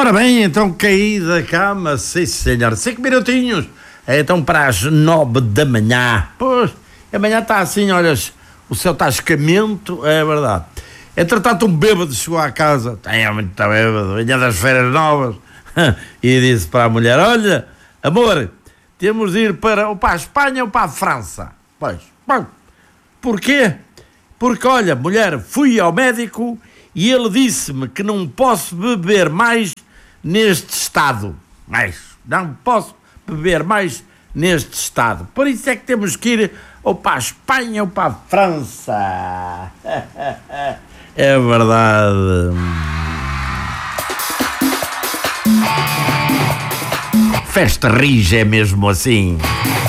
Ora bem, então caí da cama, sim senhor, 5 minutinhos, então para as 9 da manhã. Pois, amanhã está assim, olha, o céu está escamento, é verdade. Entretanto, um bêbado chegou à casa, é muito bêbado, vinha das férias novas, e disse para a mulher: olha, amor, temos de ir para a Espanha ou para a França. Pois, bom, porquê? Porque, olha, mulher, fui ao médico e ele disse-me que não posso beber mais neste estado. Não posso beber mais neste estado. Por isso é que temos que ir ou para a Espanha ou para a França. É verdade. Festa rija é mesmo assim.